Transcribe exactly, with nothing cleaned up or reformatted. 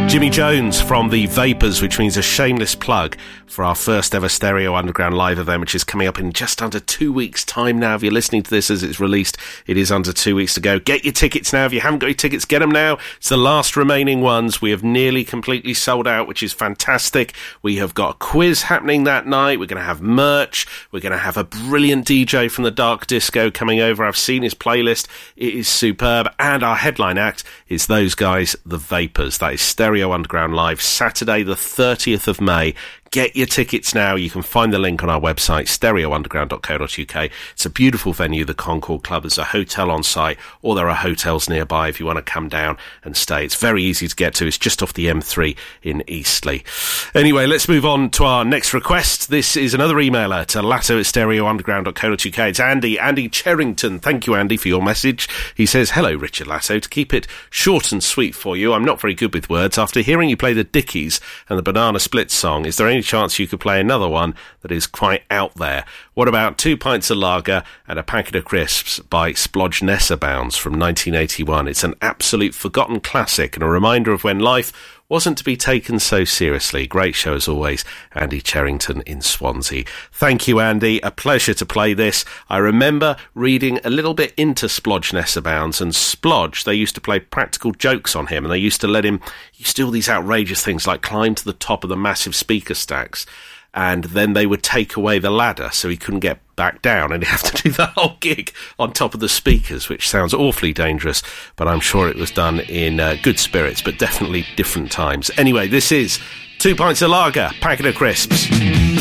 Jimmy Jones from the Vapors, which means a shameless plug for our first ever Stereo Underground live event, which is coming up in just under two weeks' time now. If you're listening to this as it's released, it is under two weeks to go. Get your tickets now. If you haven't got your tickets, get them now. It's the last remaining ones. We have nearly completely sold out, which is fantastic. We have got a quiz happening that night. We're going to have merch. We're going to have a brilliant D J from the Dark Disco coming over. I've seen his playlist. It is superb. And our headline act is those guys, the Vapors. That is Stereo Underground Live, Saturday the thirtieth of May. Get your tickets now. You can find the link on our website, stereo underground dot co dot uk. It's a beautiful venue, the Concord Club. There's a hotel on site, or there are hotels nearby if you want to come down and stay. It's very easy to get to. It's just off the M three in Eastleigh. Anyway, let's move on to our next request. This is another emailer to latto at stereo underground dot co dot uk. It's Andy, Andy Cherrington. Thank you, Andy, for your message. He says, hello, Richard Latto. To keep it short and sweet for you, I'm not very good with words. After hearing you play the Dickies and the Banana Split song, is there any chance you could play another one that is quite out there? What about Two Pints of Lager and a Packet of Crisps by Splodge Nessabounds from nineteen eighty-one? It's an absolute forgotten classic and a reminder of when life wasn't to be taken so seriously. Great show as always, Andy Cherrington in Swansea. Thank you, Andy. A pleasure to play this. I remember reading a little bit into Splodge Nessabounds, and Splodge, they used to play practical jokes on him, and they used to let him he used to do all these outrageous things like climb to the top of the massive speaker stacks, and then they would take away the ladder so he couldn't get back down, and he'd have to do the whole gig on top of the speakers, which sounds awfully dangerous, but I'm sure it was done in uh, good spirits, but definitely different times. Anyway, this is Two Pints of Lager, Packet of Crisps.